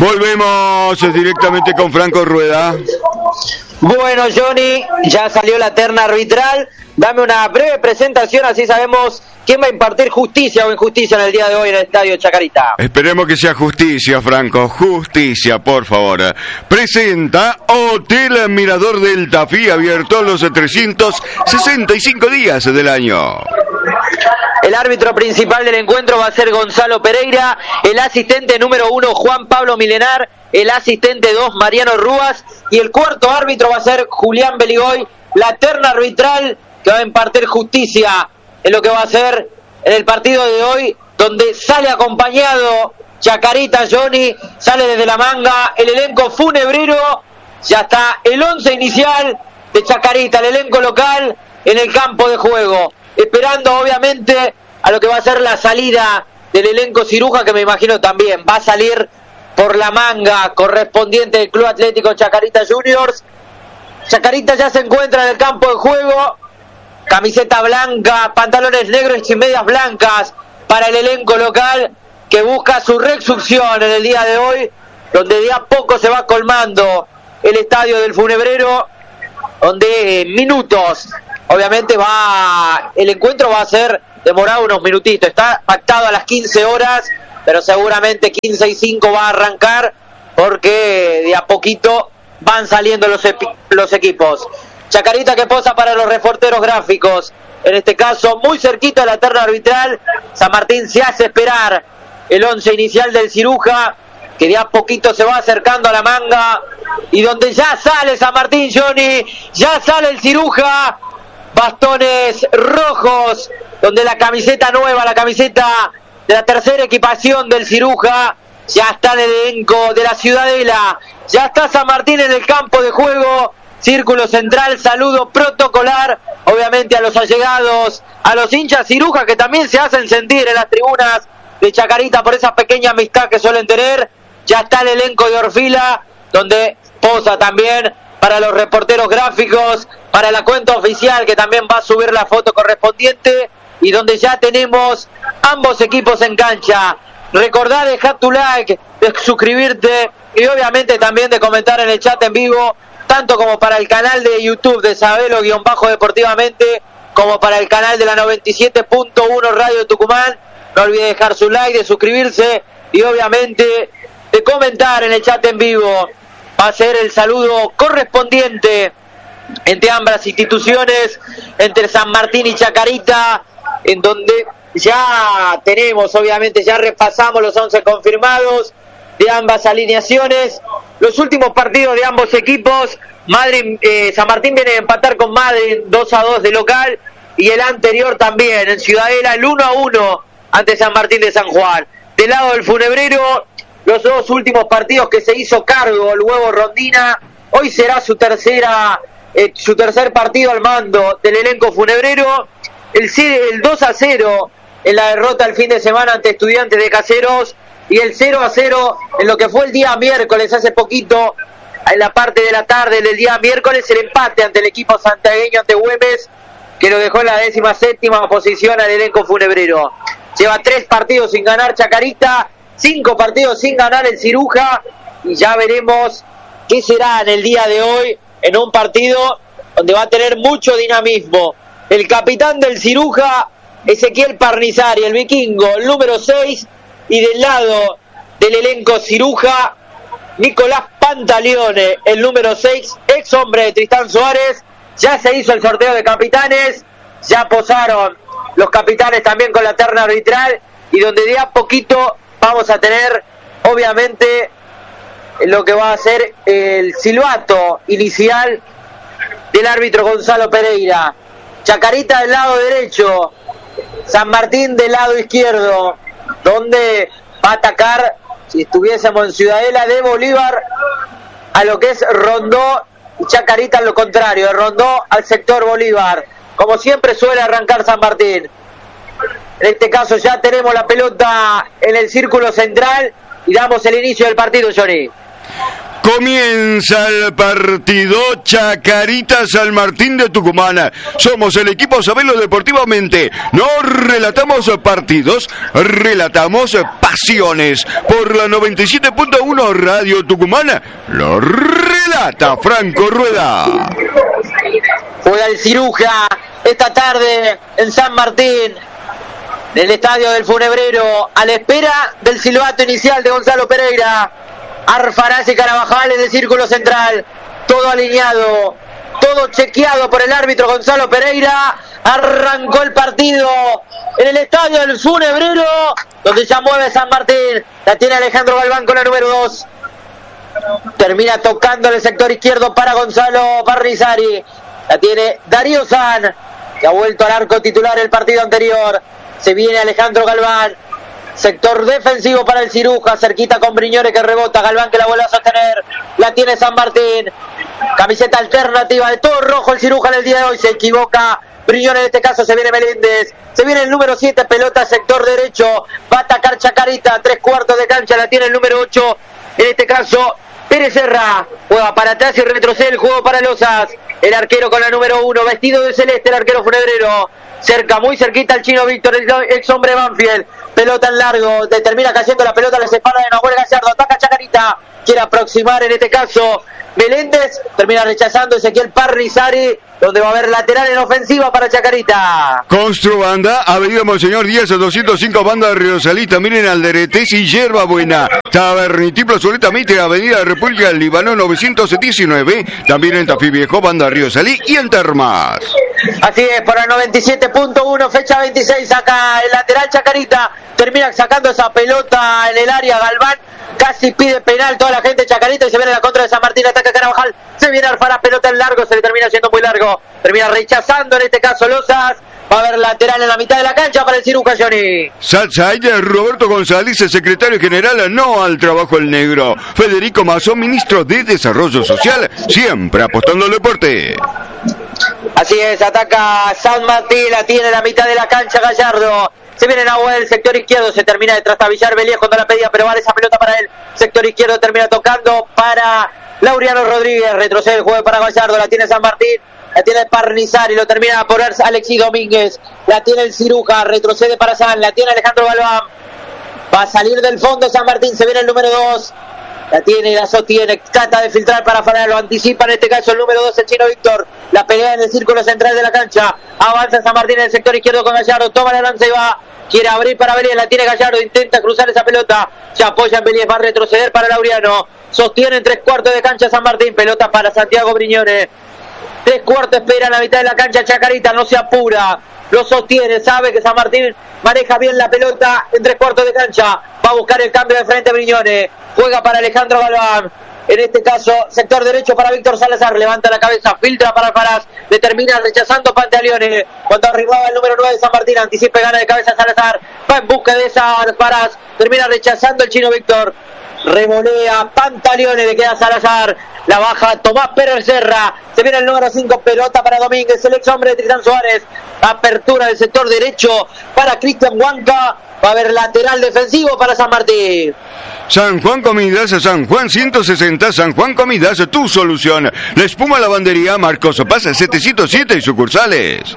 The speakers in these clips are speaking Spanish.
Volvemos directamente con Franco Rueda. Bueno, Johnny, ya salió la terna arbitral. Dame una breve presentación, así sabemos quién va a impartir justicia o injusticia en el día de hoy en el Estadio Chacarita. Esperemos que sea justicia, Franco. Justicia, por favor. Presenta Hotel Mirador del Tafí, abierto los 365 días del año. El árbitro principal del encuentro va a ser Gonzalo Pereira, el asistente número 1 Juan Pablo Milenar, el asistente 2 Mariano Rúas y el cuarto árbitro va a ser Julián Beligoy. La terna arbitral que va a impartir justicia en lo que va a ser en el partido de hoy, donde sale acompañado Chacarita, Johnny, sale desde la manga el elenco funebrero. Ya está el 11 inicial de Chacarita, el elenco local en el campo de juego, esperando obviamente a lo que va a ser la salida del elenco ciruja, que me imagino también va a salir por la manga correspondiente del Club Atlético Chacarita Juniors. Chacarita ya se encuentra en el campo de juego, camiseta blanca, pantalones negros y medias blancas para el elenco local que busca su resurrección en el día de hoy, donde de a poco se va colmando el estadio del Funebrero, donde en minutos obviamente el encuentro va a ser demorado unos minutitos, está pactado a las 15 horas, pero seguramente 15:05 va a arrancar, porque de a poquito van saliendo los equipos. Chacarita que posa para los reporteros gráficos, en este caso muy cerquita de la terna arbitral. San Martín se hace esperar el 11 inicial del ciruja, que de a poquito se va acercando a la manga, y donde ya sale San Martín, Johnny, ya sale el ciruja, bastones rojos, donde la camiseta nueva, la camiseta de la tercera equipación del ciruja, ya está en el elenco de la Ciudadela, ya está San Martín en el campo de juego, círculo central, saludo protocolar, obviamente a los allegados, a los hinchas ciruja que también se hacen sentir en las tribunas de Chacarita por esa pequeña amistad que suelen tener. Ya está el elenco de Orfila, donde posa también para los reporteros gráficos, para la cuenta oficial que también va a subir la foto correspondiente, y donde ya tenemos ambos equipos en cancha. Recordá dejar tu like, de suscribirte y obviamente también de comentar en el chat en vivo, tanto como para el canal de YouTube de Sabelo-Deportivamente, como para el canal de la 97.1 Radio Tucumán. No olvide dejar su like, de suscribirse y obviamente de comentar en el chat en vivo. Va a ser el saludo correspondiente entre ambas instituciones, entre San Martín y Chacarita, en donde ya tenemos, obviamente, ya repasamos los 11 confirmados de ambas alineaciones. Los últimos partidos de ambos equipos, San Martín viene a empatar con Madrid 2-2 de local, y el anterior también en Ciudadela, el 1-1 ante San Martín de San Juan. Del lado del Funebrero, los dos últimos partidos que se hizo cargo el Huevo Rondina, hoy será su tercer partido al mando del elenco funebrero. El 2-0 en la derrota el fin de semana ante Estudiantes de Caseros, y el 0-0 en lo que fue el día miércoles, hace poquito, en la parte de la tarde del día miércoles, el empate ante el equipo santiagueño ante Güemes, que lo dejó en la 17ª posición al elenco funebrero. Lleva 3 partidos sin ganar Chacarita, 5 partidos sin ganar el ciruja, y ya veremos qué será en el día de hoy, en un partido donde va a tener mucho dinamismo. El capitán del ciruja, Ezequiel Parnizari, el vikingo, el número 6, y del lado del elenco ciruja, Nicolás Pantaleone, el número 6, ex hombre de Tristán Suárez. Ya se hizo el sorteo de capitanes, ya posaron los capitanes también con la terna arbitral, y donde de a poquito vamos a tener, obviamente, lo que va a ser el silbato inicial del árbitro Gonzalo Pereira. Chacarita del lado derecho, San Martín del lado izquierdo, donde va a atacar, si estuviésemos en Ciudadela, de Bolívar a lo que es Rondó, y Chacarita en lo contrario, de Rondó al sector Bolívar, como siempre suele arrancar San Martín. En este caso ya tenemos la pelota en el círculo central y damos el inicio del partido, Johnny. Comienza el partido Chacarita San Martín de Tucumán. Somos el equipo Sabelo Deportivamente. No relatamos partidos, relatamos pasiones. Por la 97.1 Radio Tucumán, lo relata Franco Rueda. Juega el Ciruja esta tarde en San Martín, en el estadio del Funebrero, a la espera del silbato inicial de Gonzalo Pereira. Arfaraz y Carabajal en el círculo central, todo alineado, todo chequeado por el árbitro Gonzalo Pereira. Arrancó el partido en el estadio del Funebrero, donde ya mueve San Martín. La tiene Alejandro Galván con la número 2. Termina tocando en el sector izquierdo para Gonzalo Parrizari. La tiene Darío San, que ha vuelto al arco titular el partido anterior. Se viene Alejandro Galván. Sector defensivo para el Ciruja, cerquita con Briñones que rebota, Galván que la vuelve a sostener, la tiene San Martín, camiseta alternativa de todo rojo el Ciruja en el día de hoy, se equivoca Briñones en este caso, se viene Meléndez, se viene el número 7, pelota sector derecho, va a atacar Chacarita, 3/4 de cancha, la tiene el número 8, en este caso Pérez Serra, juega para atrás y retrocede el juego para Lozas, el arquero con la número 1, vestido de celeste, el arquero funebrero. Cerca, muy cerquita el chino Víctor, el ex hombre Banfield. Pelota en largo, termina cayendo la pelota, les espalda de Nahuel Gallardo, ataca Chacarita, quiere aproximar en este caso Meléndez, termina rechazando Ezequiel Parrizari, donde va a haber lateral en ofensiva para Chacarita. Constru Banda, Avenida Monseñor Díaz, 205, Banda de Río Salita, miren Alderetes y Yerba Buena. Tabernitín Plazoleta Mitre, Avenida República del Líbano, 919, también en Tafí Viejo, Banda de Río Salí y en Termas. Así es, por el 97.1, fecha 26, acá el lateral Chacarita, termina sacando esa pelota en el área, Galván casi pide penal, toda la gente de Chacarita y se viene la contra de San Martín, ataca Carabajal, se viene Alfaraz, pelota en largo, se le termina yendo muy largo, termina rechazando en este caso Lozas, va a haber lateral en la mitad de la cancha para el Ciruja, Johnny. Salsa Roberto González, secretario general, no al trabajo el negro. Federico Mazón, ministro de Desarrollo Social, siempre apostando al deporte. Así es, ataca San Martín, la tiene en la mitad de la cancha Gallardo. Se viene Nahuel, sector izquierdo, se termina de trastabillar Belías cuando la pedía, pero vale esa pelota para él. Sector izquierdo termina tocando para Laureano Rodríguez, retrocede el juego para Gallardo, la tiene San Martín, la tiene Parnizari, lo termina a poner Alexis Domínguez, la tiene el Ciruja, retrocede para San, la tiene Alejandro Galván, va a salir del fondo San Martín, se viene el número 2. La tiene y la sostiene, trata de filtrar para afuera, lo anticipa en este caso el número 2, el chino Víctor. La pelea en el círculo central de la cancha. Avanza San Martín en el sector izquierdo con Gallardo, toma la lanza y va. Quiere abrir para Belías, la tiene Gallardo, intenta cruzar esa pelota. Se apoya en Belías, va a retroceder para Laureano. Sostiene en 3/4 de cancha San Martín, pelota para Santiago Briñones. 3/4 espera en la mitad de la cancha Chacarita, no se apura. Lo sostiene, sabe que San Martín maneja bien la pelota en 3/4 de cancha. Va a buscar el cambio de frente Briñones. Juega para Alejandro Galván. En este caso, sector derecho para Víctor Salazar. Levanta la cabeza, filtra para Alfaraz. Le termina rechazando Pantaleone. Cuando arribaba el número 9 de San Martín, anticipa y gana de cabeza Salazar. Va en busca de esa Alfaraz. Termina rechazando el chino Víctor. Revolea Pantaleone, le queda Salazar. La baja Tomás Pérez Serra. Se viene el número 5, pelota para Domínguez, el ex hombre de Tristan Suárez. Apertura del sector derecho para Cristian Huanca. Va a haber lateral defensivo para San Martín. San Juan Comidas, San Juan 160, San Juan Comidas, tu solución. La espuma lavandería Marcos Paz 707 y sucursales.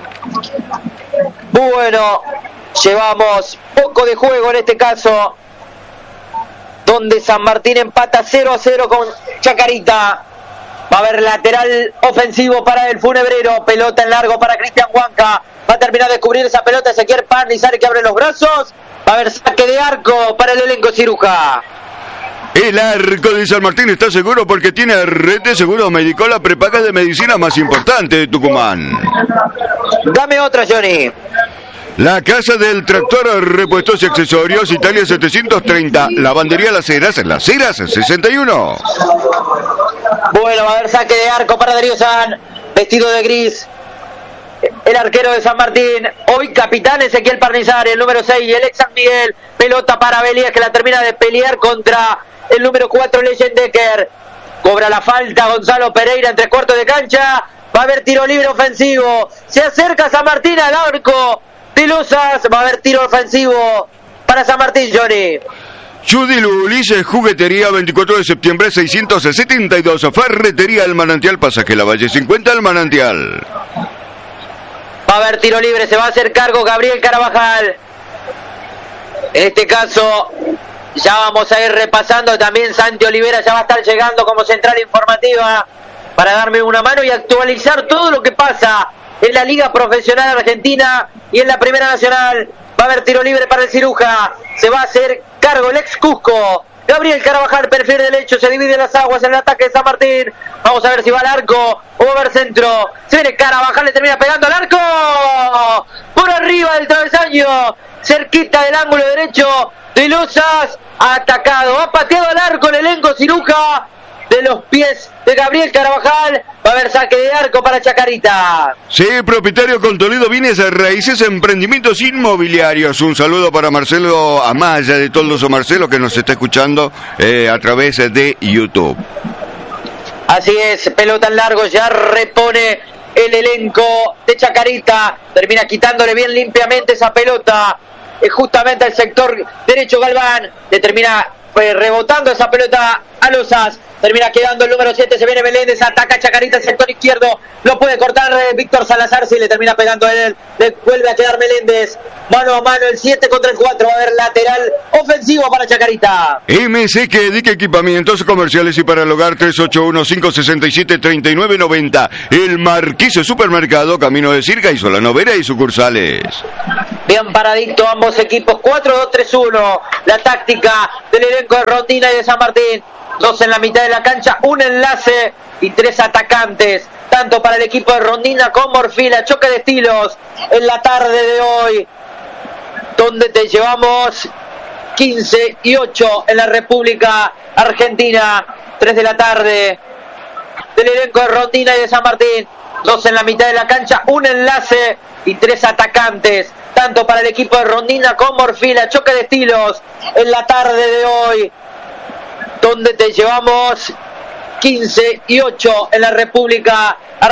Bueno, llevamos poco de juego en este caso, donde San Martín empata 0-0 con Chacarita. Va a haber lateral ofensivo para el Funebrero, pelota en largo para Cristian Huanca. Va a terminar de cubrir esa pelota Ezequiel Parnizari, que abre los brazos. Va a haber saque de arco para el elenco Ciruja. El arco de San Martín está seguro porque tiene red de seguro médico, la prepaga de medicina más importante de Tucumán. Dame otra, Johnny. La Casa del Tractor, repuestos y accesorios, Italia 730, Lavandería Las Heras 61. Bueno, va a haber saque de arco para Darío San, vestido de gris. El arquero de San Martín, hoy capitán Ezequiel Parnizari, el número 6, el ex San Miguel. Pelota para Belías, que la termina de pelear contra el número 4, Leyendecker. Cobra la falta Gonzalo Pereira en 3/4 de cancha. Va a haber tiro libre ofensivo. Se acerca San Martín al arco de Lozas. Va a haber tiro ofensivo para San Martín, Johnny. Judy Lulis, juguetería 24 de septiembre 672, Ferretería El Manantial, Pasaje La Valle 50 El Manantial. Va a haber tiro libre, se va a hacer cargo Gabriel Carabajal. En este caso, ya vamos a ir repasando, también Santi Olivera ya va a estar llegando como central informativa para darme una mano y actualizar todo lo que pasa en la Liga Profesional Argentina y en la Primera Nacional. Va a haber tiro libre para el Ciruja, se va a hacer cargo el ex Cusco, Gabriel Carabajal, perfil derecho, se divide las aguas en el ataque de San Martín. Vamos a ver si va al arco o va a ver centro. Se viene Carabajal, le termina pegando al arco, por arriba del travesaño, cerquita del ángulo derecho de Lozas, atacado, ha pateado al arco el elenco Ciruja de los pies de Gabriel Carabajal. Va a haber saque de arco para Chacarita. Sí, propietario con Toledo Bienes Raíces, Emprendimientos Inmobiliarios. Un saludo para Marcelo Amaya de Toldos Marcelo, que nos está escuchando a través de YouTube. Así es, pelota en largo, ya repone el elenco de Chacarita. Termina quitándole bien limpiamente esa pelota justamente al sector derecho Galván. Le termina rebotando esa pelota a Lozas. Termina quedando el número 7, se viene Meléndez, ataca Chacarita, el sector izquierdo, lo puede cortar Víctor Salazar, si le termina pegando a él, le vuelve a quedar Meléndez, mano a mano, el 7 contra el 4, va a haber lateral ofensivo para Chacarita. MC que dedica equipamientos comerciales y para el hogar, 381-567-3990, el Marquise Supermercado, Camino de Circa y Solano Vera y sucursales. Bien paradito ambos equipos, 4-2-3-1, la táctica del elenco de Rondina y de San Martín. 2 en la mitad de la cancha, un enlace y 3 atacantes, tanto para el equipo de Rondina como Morfila. Choque de estilos en la tarde de hoy, donde te llevamos 15-8 en la República Argentina. 3 de la tarde del elenco de Rondina y de San Martín. 2 en la mitad de la cancha, un enlace y 3 atacantes, tanto para el equipo de Rondina como Morfila. Choque de estilos en la tarde de hoy, donde te llevamos 15-8 en la República Argentina.